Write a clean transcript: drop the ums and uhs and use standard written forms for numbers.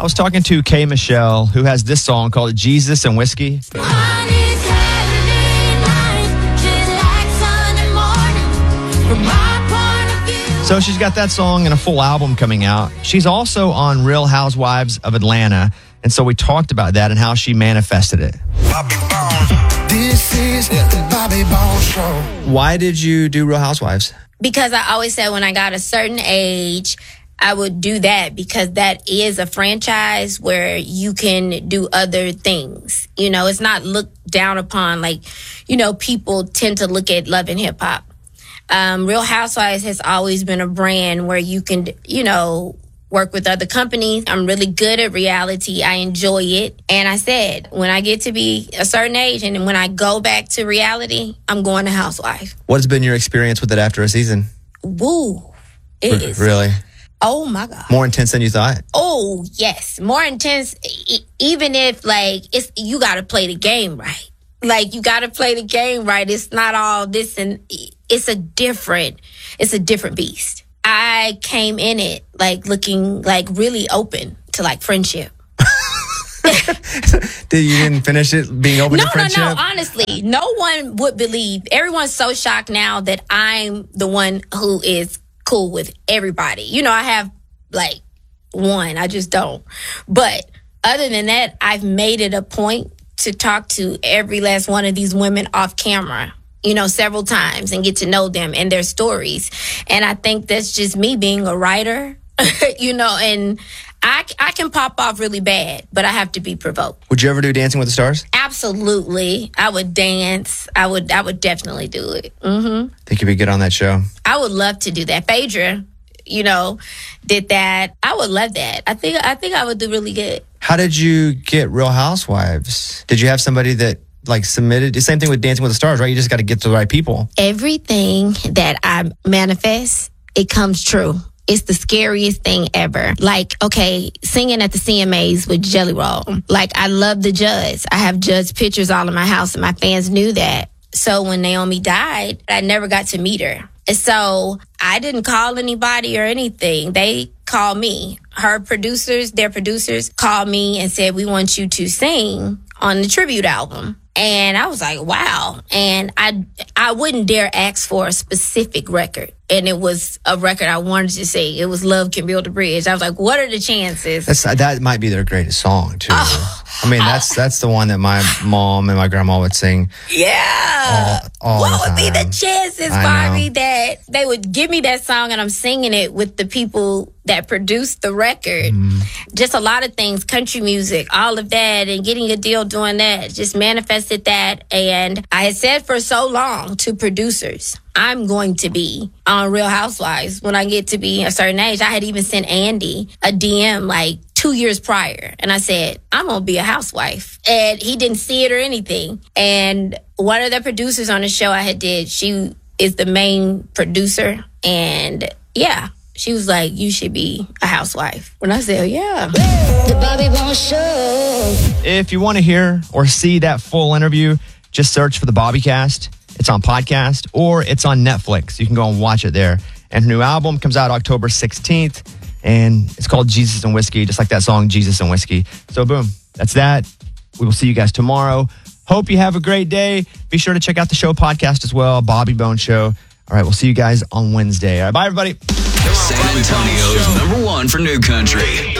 was talking to Kay Michelle, who has this song called Jesus and Whiskey. So she's got that song and a full album coming out. She's also on Real Housewives of Atlanta. And so we talked about that and how she manifested it. Bobby Bones. This is the Bobby Bones Show. Why did you do Real Housewives? Because I always said when I got a certain age, I would do that because that is a franchise where you can do other things. You know, it's not looked down upon like, you know, people tend to look at Love and Hip Hop. Real Housewives has always been a brand where you can, you know, work with other companies. I'm really good at reality. I enjoy it. And I said, when I get to be a certain age and when I go back to reality, I'm going to Housewife. What has been your experience with it after a season? Woo. It is. Really? Oh, my God. More intense than you thought? Oh, yes. More intense. Even if, like, you got to play the game right. Like, you got to play the game right. It's not all this and it's a different beast. I came in it like looking like really open to like friendship. You didn't finish it being open to friendship? No. Honestly, no one would believe. Everyone's so shocked now that I'm the one who is cool with everybody. You know, I have like one. I just don't. But other than that, I've made it a point to talk to every last one of these women off camera, you know, several times and get to know them and their stories. And I think that's just me being a writer, you know, and I can pop off really bad, but I have to be provoked. Would you ever do Dancing with the Stars? Absolutely. I would dance. I would definitely do it. Mm-hmm. Think you'd be good on that show? I would love to do that. Phaedra, you know, did that. I would love that. I think I would do really good. How did you get Real Housewives? Did you have somebody that like submitted? The same thing with Dancing with the Stars, right? You just got to get to the right people. Everything that I manifest, it comes true. It's the scariest thing ever. Like, okay, singing at the CMAs with Jelly Roll. Like, I love the Judds. I have Judds pictures all in my house, and my fans knew that. So when Naomi died, I never got to meet her. And so I didn't call anybody or anything. They called me. Their producers called me and said, we want you to sing on the tribute album. And I was like, wow. And I wouldn't dare ask for a specific record. And it was a record I wanted to sing. It was Love Can Build a Bridge. I was like, what are the chances? That might be their greatest song, too. I mean, that's the one that my mom and my grandma would sing. Yeah. All what would be the time. chances, Bobby, that they would give me that song and I'm singing it with the people that produced the record? Just a lot of things, country music, all of that, and getting a deal doing that, just manifested that. And I had said for so long to producers, I'm going to be on Real Housewives when I get to be a certain age. I had even sent Andy a DM like 2 years prior. And I said, I'm going to be a housewife. And he didn't see it or anything. And one of the producers on the show I had did, she is the main producer. And yeah, she was like, you should be a housewife. When I said, yeah. The Bobby Bones Show. If you want to hear or see that full interview, just search for the Bobbycast. It's on podcast or it's on Netflix. You can go and watch it there. And her new album comes out October 16th. And it's called Jesus and Whiskey, just like that song, Jesus and Whiskey. So boom, that's that. We will see you guys tomorrow. Hope you have a great day. Be sure to check out the show podcast as well, Bobby Bones Show. All right, we'll see you guys on Wednesday. All right, bye, everybody. San Antonio's #1 for new country.